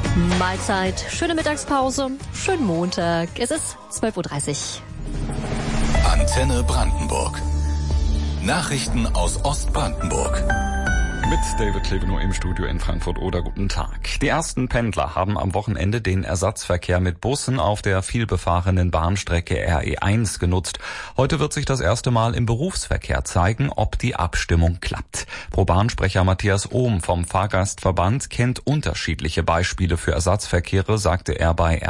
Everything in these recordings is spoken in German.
Mahlzeit, schöne Mittagspause, schönen Montag. Es ist 12:30 Uhr. Antenne Brandenburg. Nachrichten aus Ostbrandenburg. Mit David Klebenow im Studio in Frankfurt-Oder. Guten Tag. Die ersten Pendler haben am Wochenende den Ersatzverkehr mit Bussen auf der vielbefahrenen Bahnstrecke RE1 genutzt. Heute wird sich das erste Mal im Berufsverkehr zeigen, ob die Abstimmung klappt. Pro-Bahn-Sprecher Matthias Ohm vom Fahrgastverband kennt unterschiedliche Beispiele für Ersatzverkehre, sagte er bei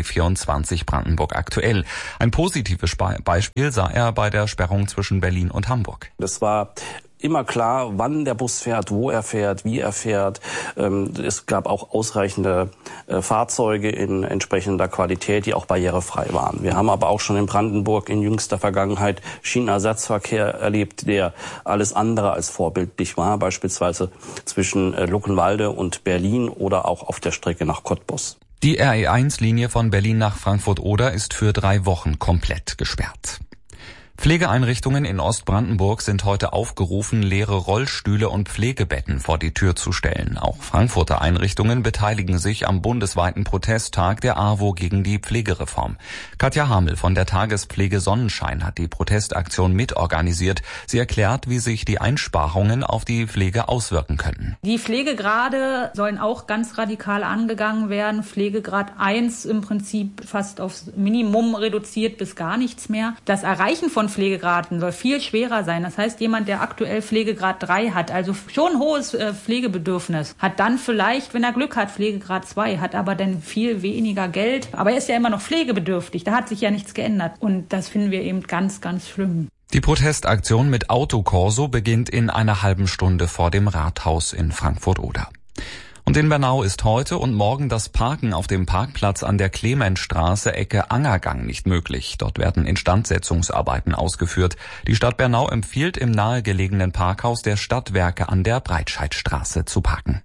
RBB24 Brandenburg aktuell. Ein positives Beispiel sah er bei der Sperrung zwischen Berlin und Hamburg. Das war immer klar, wann der Bus fährt, wo er fährt, wie er fährt. Es gab auch ausreichende Fahrzeuge in entsprechender Qualität, die auch barrierefrei waren. Wir haben aber auch schon in Brandenburg in jüngster Vergangenheit Schienenersatzverkehr erlebt, der alles andere als vorbildlich war, beispielsweise zwischen Luckenwalde und Berlin oder auch auf der Strecke nach Cottbus. Die RE1-Linie von Berlin nach Frankfurt-Oder ist für 3 Wochen komplett gesperrt. Pflegeeinrichtungen in Ostbrandenburg sind heute aufgerufen, leere Rollstühle und Pflegebetten vor die Tür zu stellen. Auch Frankfurter Einrichtungen beteiligen sich am bundesweiten Protesttag der AWO gegen die Pflegereform. Katja Hamel von der Tagespflege Sonnenschein hat die Protestaktion mitorganisiert. Sie erklärt, wie sich die Einsparungen auf die Pflege auswirken könnten. Die Pflegegrade sollen auch ganz radikal angegangen werden. Pflegegrad 1 im Prinzip fast aufs Minimum reduziert bis gar nichts mehr. Das Erreichen von Pflegegraden soll viel schwerer sein. Das heißt, jemand, der aktuell Pflegegrad 3 hat, also schon hohes Pflegebedürfnis, hat dann vielleicht, wenn er Glück hat, Pflegegrad 2, hat aber dann viel weniger Geld. Aber er ist ja immer noch pflegebedürftig. Da hat sich ja nichts geändert. Und das finden wir eben ganz, ganz schlimm. Die Protestaktion mit Autokorso beginnt in einer halben Stunde vor dem Rathaus in Frankfurt-Oder. Und in Bernau ist heute und morgen das Parken auf dem Parkplatz an der Clementstraße Ecke Angergang nicht möglich. Dort werden Instandsetzungsarbeiten ausgeführt. Die Stadt Bernau empfiehlt, im nahegelegenen Parkhaus der Stadtwerke an der Breitscheidstraße zu parken.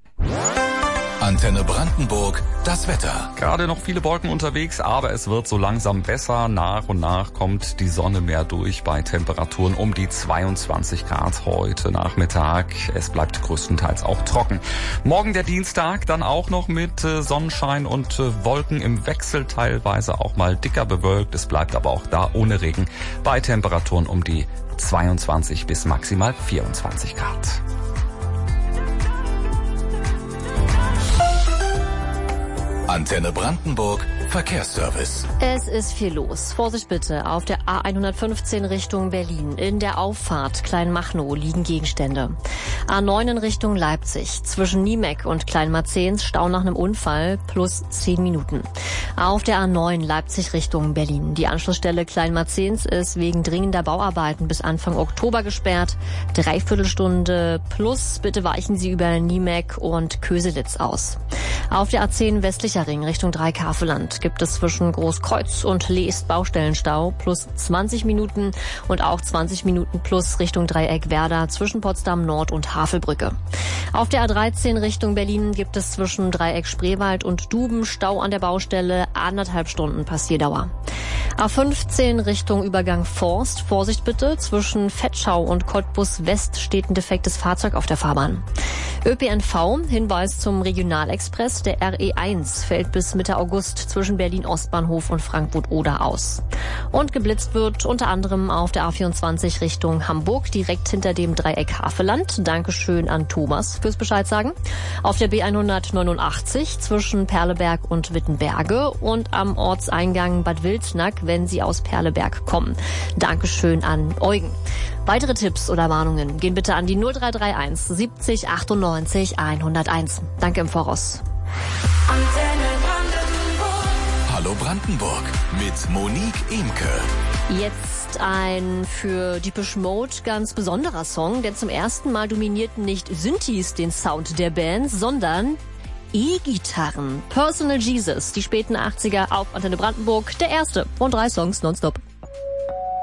Antenne Brandenburg, das Wetter. Gerade noch viele Wolken unterwegs, aber es wird so langsam besser. Nach und nach kommt die Sonne mehr durch bei Temperaturen um die 22 Grad heute Nachmittag. Es bleibt größtenteils auch trocken. Morgen der Dienstag dann auch noch mit Sonnenschein und Wolken im Wechsel, teilweise auch mal dicker bewölkt. Es bleibt aber auch da ohne Regen bei Temperaturen um die 22 bis maximal 24 Grad. Antenne Brandenburg, Verkehrsservice. Es ist viel los. Vorsicht bitte. Auf der A115 Richtung Berlin. In der Auffahrt Kleinmachnow liegen Gegenstände. A9 in Richtung Leipzig. Zwischen Niemeck und Kleinmarzens Stau nach einem Unfall plus 10 Minuten. Auf der A9 Leipzig Richtung Berlin. Die Anschlussstelle Kleinmarzens ist wegen dringender Bauarbeiten bis Anfang Oktober gesperrt. 3/4 Stunde plus. Bitte weichen Sie über Niemeck und Köselitz aus. Auf der A10 westlicher Ring Richtung Dreikaveland gibt es zwischen Großkreuz und Leest Baustellenstau plus 20 Minuten und auch 20 Minuten plus Richtung Dreieck Werder zwischen Potsdam Nord und Havelbrücke. Auf der A13 Richtung Berlin gibt es zwischen Dreieck Spreewald und Duben Stau an der Baustelle, 1,5 Stunden Passierdauer. A15 Richtung Übergang Forst, Vorsicht bitte, zwischen Vetschau und Cottbus West steht ein defektes Fahrzeug auf der Fahrbahn. ÖPNV, Hinweis zum Regionalexpress, der RE1 fällt bis Mitte August zwischen Berlin-Ostbahnhof und Frankfurt-Oder aus. Und geblitzt wird unter anderem auf der A24 Richtung Hamburg, direkt hinter dem Dreieck Havelland. Dankeschön an Thomas fürs Bescheid sagen. Auf der B189 zwischen Perleberg und Wittenberge und am Ortseingang Bad Wildnack, wenn Sie aus Perleberg kommen. Dankeschön an Eugen. Weitere Tipps oder Warnungen gehen bitte an die 0331 70 98 101. Danke im Voraus. Hallo Brandenburg mit Monique Imke. Jetzt ein für Depeche Mode ganz besonderer Song, denn zum ersten Mal dominierten nicht Synthes den Sound der Band, sondern E-Gitarren. Personal Jesus, die späten 80er auf Antenne Brandenburg, der erste von 3 Songs nonstop.